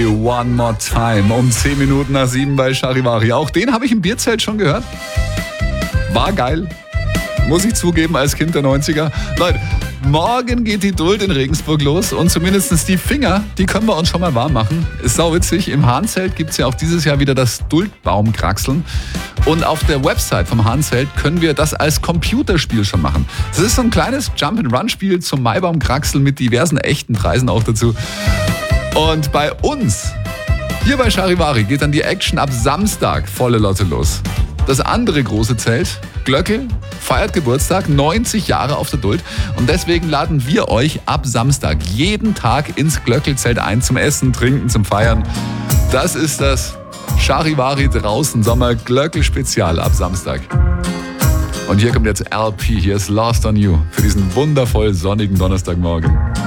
One More Time um 10 Minuten nach 7 bei Charivari. Auch den habe ich im Bierzelt schon gehört. War geil. Muss ich zugeben, als Kind der 90er. Leute, morgen geht die Duld in Regensburg los und zumindest die Finger, die können wir uns schon mal warm machen. Ist sauwitzig. Im Hahnzelt gibt es ja auch dieses Jahr wieder das Duldbaumkraxeln. Und auf der Website vom Hahnzelt können wir das als Computerspiel schon machen. Das ist so ein kleines Jump-and-Run-Spiel zum Maibaumkraxeln mit diversen echten Preisen auch dazu. Und bei uns, hier bei Charivari, geht dann die Action ab Samstag volle Lotte los. Das andere große Zelt, Glöckl, feiert Geburtstag, 90 Jahre auf der Duld. Und deswegen laden wir euch ab Samstag jeden Tag ins Glöckl-Zelt ein zum Essen, Trinken, zum Feiern. Das ist das Charivari draußen Sommer Glöckl-Spezial ab Samstag. Und hier kommt jetzt LP, hier ist Lost on You für diesen wundervoll sonnigen Donnerstagmorgen.